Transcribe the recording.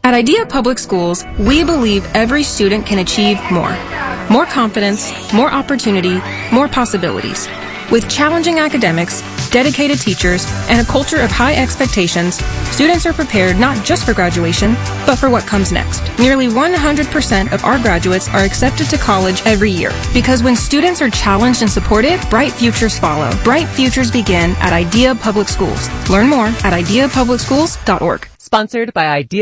At Idea Public Schools, we believe every student can achieve more. More confidence, more opportunity, more possibilities. With challenging academics, dedicated teachers, and a culture of high expectations, students are prepared not just for graduation, but for what comes next. Nearly 100% of our graduates are accepted to college every year. Because when students are challenged and supported, bright futures follow. Bright futures begin at Idea Public Schools. Learn more at ideapublicschools.org. Sponsored by Idea